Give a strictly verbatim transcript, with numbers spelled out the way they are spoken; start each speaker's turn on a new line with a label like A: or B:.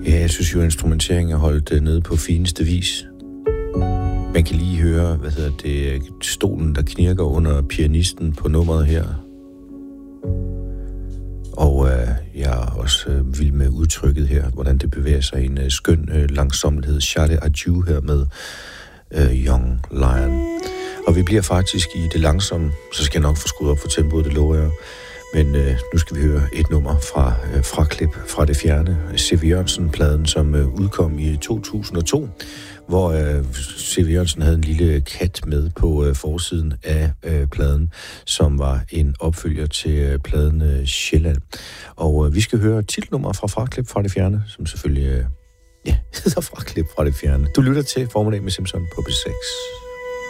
A: Ja, jeg synes jo, at instrumenteringen er holdt nede på fineste vis. Man kan lige høre, hvad hedder det, stolen, der knirker under pianisten på nummeret her. Og øh, jeg er også øh, vild med udtrykket her, hvordan det bevæger sig i en øh, skøn øh, langsomlighed. Charlie Adieu her med øh, Young Lion. Og vi bliver faktisk i det langsomme, så skal jeg nok få skruet op for tempoet, det lover jeg. Men øh, nu skal vi høre et nummer fra øh, Fraklip fra det fjerne. C V Jørgensen-pladen, som øh, udkom i to tusind og to, hvor øh, C V Jørgensen havde en lille kat med på øh, forsiden af øh, pladen, som var en opfølger til øh, pladen øh, Sjælland. Og øh, vi skal høre titelnummer fra Fraklip fra det fjerne, som selvfølgelig øh, ja, hedder Fraklip fra det fjerne. Du lytter til Formiddag med Simpson på B seks.